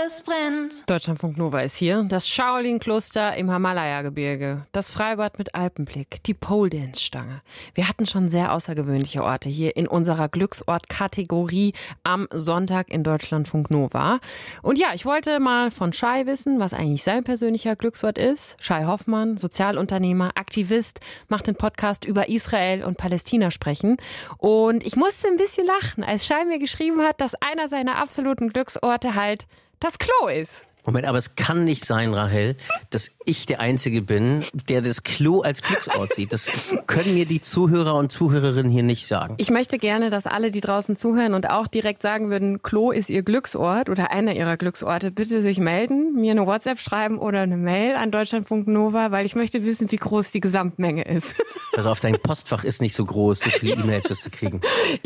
alles brennt. Deutschlandfunk Nova ist hier. Das Shaolin-Kloster im Himalaya-Gebirge, das Freibad mit Alpenblick, die Pole-Dance-Stange. Wir hatten schon sehr außergewöhnliche Orte hier in unserer Glücksort-Kategorie am Sonntag in Deutschlandfunk Nova. Und ja, ich wollte mal von Shai wissen, was eigentlich sein persönlicher Glücksort ist. Shai Hoffmann, Sozialunternehmer, Aktivist, macht den Podcast über Israel und Palästina sprechen. Und ich musste ein bisschen lachen, als Shai mir geschrieben hat, dass einer seiner absoluten Glücksorte halt das Klo ist. Moment, aber es kann nicht sein, Rahel, dass ich der Einzige bin, der das Klo als Glücksort sieht. Das können mir die Zuhörer und Zuhörerinnen hier nicht sagen. Ich möchte gerne, dass alle, die draußen zuhören und auch direkt sagen würden, Klo ist ihr Glücksort oder einer ihrer Glücksorte, bitte sich melden, mir eine WhatsApp schreiben oder eine Mail an Deutschlandfunk Nova, weil ich möchte wissen, wie groß die Gesamtmenge ist. Also auf dein Postfach ist nicht so groß, so viele E-Mails wirst du kriegen.